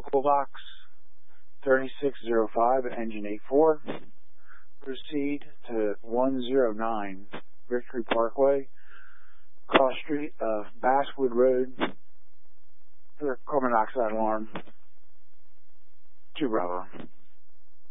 Local Box 3605, Engine 84. Proceed to 109 Victory Parkway, cross street of Basswood Road for carbon dioxide alarm. 2 Bravo.